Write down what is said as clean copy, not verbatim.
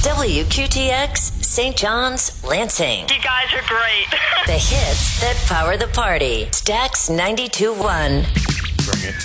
WQTX, St. John's, Lansing. You guys are great. The hits that power the party. Stax 92.1. Bring it.